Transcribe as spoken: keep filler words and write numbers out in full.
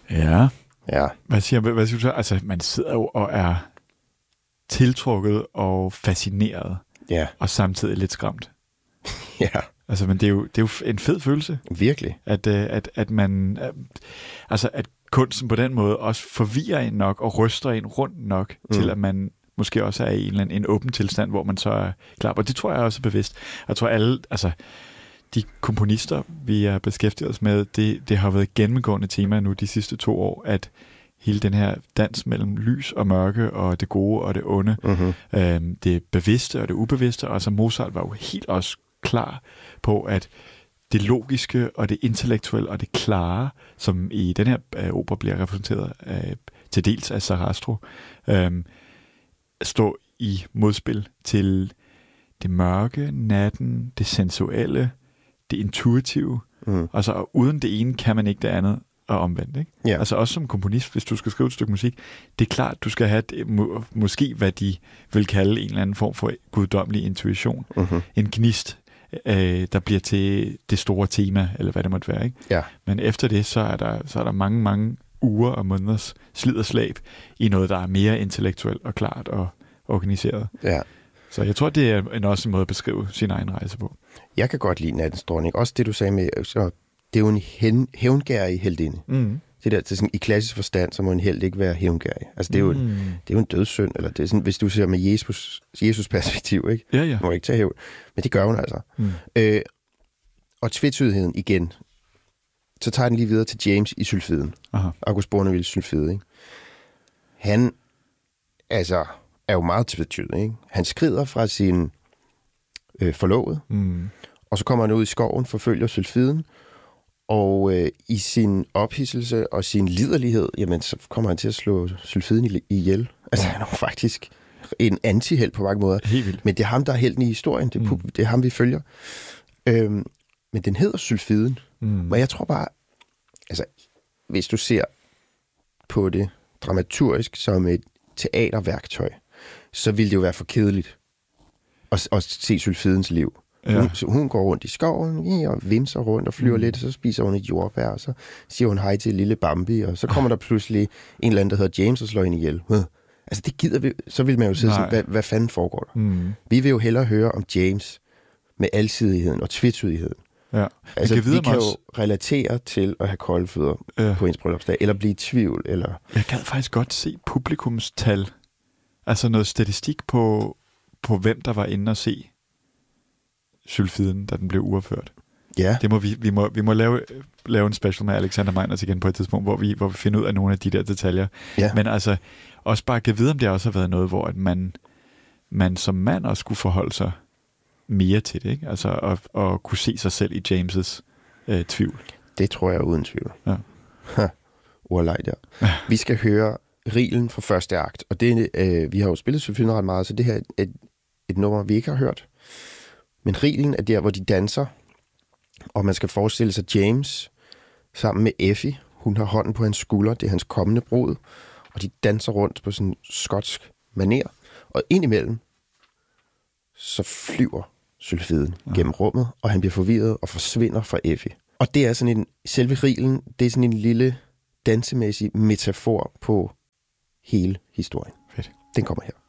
Ja. Ja. Hvad siger, hvad siger du så? Altså, man sidder jo og er tiltrukket og fascineret, Ja. og samtidig lidt skræmt. Ja. Altså, men det er jo, det er jo en fed følelse. Virkelig. At, at, at man... Altså, at kunsten på den måde også forvirrer en nok og ryster en rundt nok, mm. til at man måske også er i en eller anden en åben tilstand, hvor man så er klar. Og det tror jeg også er bevidst. Jeg tror alle... Altså, de komponister, vi er beskæftiget os med, det, det har været et gennemgående tema nu de sidste to år, at hele den her dans mellem lys og mørke, og det gode og det onde, mm-hmm. øhm, det bevidste og det ubevidste, og så Mozart var jo helt også klar på, at det logiske og det intellektuelle og det klare, som i den her øh, opera bliver repræsenteret øh, til dels af Sarastro, øh, står i modspil til det mørke, natten, det sensuelle, det intuitive, mm. altså, og uden det ene kan man ikke det andet, og omvendt, ikke? Ja. Altså også som komponist, hvis du skal skrive et stykke musik, det er klart, du skal have det, må, måske hvad de vil kalde en eller anden form for guddommelig intuition. Mm-hmm. En gnist, øh, der bliver til det store tema, eller hvad det måtte være, ikke? Ja. Men efter det, så er der, så er der mange, mange uger og måneders slid og slæb i noget, der er mere intellektuelt og klart og organiseret. Ja. Så jeg tror, det er en, også en måde at beskrive sin egen rejse på. Jeg kan godt lide Nattens Dronning. Også det, du sagde med, så det er jo en hen, hævngærig heldinde. Mm. Det der, det sådan, i klassisk forstand, så må en held ikke være hævngærig. Altså, det er jo, mm. en, det er jo en dødssynd, eller det er sådan, hvis du ser med Jesus, Jesus perspektiv, ikke? Ja, ja. Du må ikke tage hævn. Men det gør hun altså. Mm. Øh, og tvetydigheden igen. Så tager den lige videre til James i Sylfiden. Aha. August Bournonville Sylfide, ikke? Han, altså, er jo meget tvetydig, ikke? Han skrider fra sin øh, forlovede, mm. og så kommer han ud i skoven, forfølger Sylfiden, og øh, i sin ophidselse og sin liderlighed, jamen, så kommer han til at slå Sylfiden ihjel. Altså, han er jo faktisk en antihelt på mange måder. Helt vildt. Men det er ham, der er helten i historien. Det er, mm. det er ham, vi følger. Øhm, men den hedder Sylfiden. Mm. Men jeg tror bare, altså, hvis du ser på det dramaturgisk som et teaterværktøj, så ville det jo være for kedeligt at, at se Sylfidens liv. Ja. Hun, så hun går rundt i skoven ja, og vimser rundt og flyver mm. lidt, og så spiser hun et jordbær, og så siger hun hej til lille Bambi, og så kommer der pludselig en eller anden, der hedder James, og slår hende ihjel. Altså det gider vi, så vil man jo sidde sådan, hvad, hvad fanden foregår der? Mm. Vi vil jo hellere høre om James med alsidigheden og tvetydigheden. Ja. Altså, kan vi kan også jo relatere til at have kolde fødder ja. på ens bryllupsdag, eller blive i tvivl. Eller... Jeg kan faktisk godt se publikumstal, altså noget statistik på, på hvem der var inde og se Sylfiden, da den blev uafført. Ja. Det må vi, vi må, vi må lave, lave en special med Alexander Meiners igen på et tidspunkt, hvor vi, hvor vi finder ud af nogle af de der detaljer. Ja. Men altså, også bare kan vide, om det også har været noget, hvor at man, man som mand også skulle forholde sig mere til det, ikke? Altså at, at kunne se sig selv i James' øh, tvivl. Det tror jeg uden tvivl. Ja. Urlej der. Ja. Vi skal høre Rilen fra første akt, og det, øh, vi har jo spillet Sylfiden ret meget, så det her er et, et nummer, vi ikke har hørt. Men Rilen er der, hvor de danser, og man skal forestille sig James sammen med Effie. Hun har hånden på hans skulder, det er hans kommende brud, og de danser rundt på sådan en skotsk maner. Og indimellem, så flyver Sylfiden ja. gennem rummet, og han bliver forvirret og forsvinder fra Effie. Og det er sådan en, selve Rilen, det er sådan en lille dansemæssig metafor på hele historien. Fedt. Den kommer her.